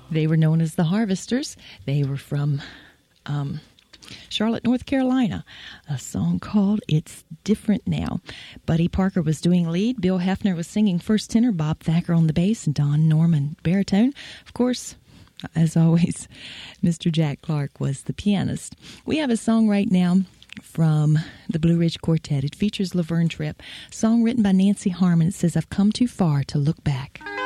They were known as the Harvesters. They were from Charlotte, North Carolina. A song called It's Different Now. Buddy Parker was doing lead. Bill Hefner was singing first tenor. Bob Thacker on the bass and Don Norman baritone. Of course, as always, Mr. Jack Clark was the pianist. We have a song right now from the Blue Ridge Quartet. It features Laverne Tripp. A song written by Nancy Harmon. It says, I've come too far to look back.